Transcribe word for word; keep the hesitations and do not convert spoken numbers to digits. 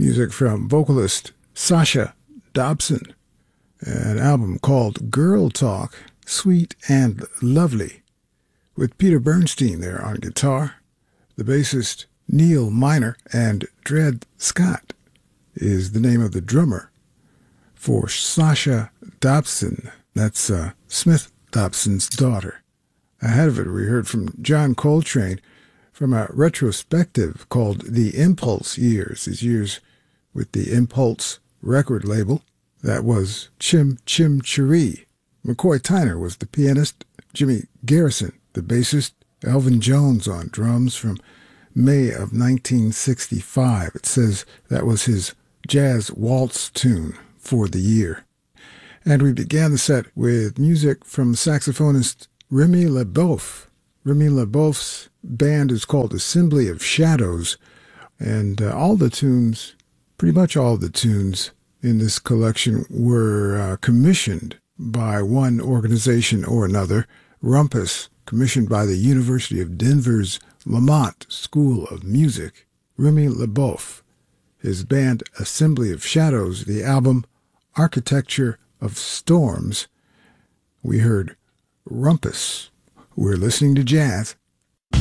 music from vocalist Sasha Dobson, an album called Girl Talk, Sweet and Lovely, with Peter Bernstein there on guitar. The bassist Neil Miner, and Dred Scott is the name of the drummer for Sasha Dobson. That's uh, Smith Dobson's daughter. Ahead of it, we heard from John Coltrane from a retrospective called The Impulse Years, his years with the Impulse record label. That was Chim Chim Cheree. McCoy Tyner was the pianist, Jimmy Garrison, the bassist, Elvin Jones on drums from May of nineteen sixty-five. It says that was his jazz waltz tune for the year. And we began the set with music from saxophonist Remy LeBeouf. Remy LeBeouf's band is called Assembly of Shadows, and uh, all the tunes, pretty much all the tunes in this collection were uh, commissioned by one organization or another. Rumpus, commissioned by the University of Denver's Lamont School of Music. Remy LeBeouf, his band Assembly of Shadows, the album Architecture of Storms. We heard Rumpus. We're listening to jazz.